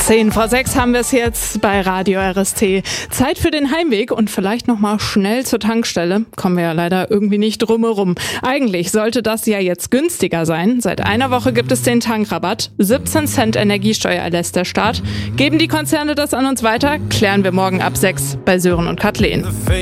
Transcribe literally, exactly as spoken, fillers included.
Zehn vor sechs haben wir es jetzt bei Radio R S T. Zeit für den Heimweg und vielleicht nochmal schnell zur Tankstelle. Kommen wir ja leider irgendwie nicht drumherum. Eigentlich sollte das ja jetzt günstiger sein. Seit einer Woche gibt es den Tankrabatt. siebzehn Cent Energiesteuer erlässt der Staat. Geben die Konzerne das an uns weiter? Klären wir morgen ab sechs bei Sören und Kathleen.